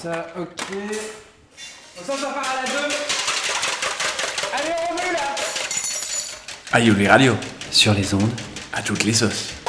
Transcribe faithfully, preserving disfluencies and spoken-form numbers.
Ça, ok. On s'en sort par à la deux. Allez, on veut là. Aïe, Radio. Sur les ondes. À toutes les sauces.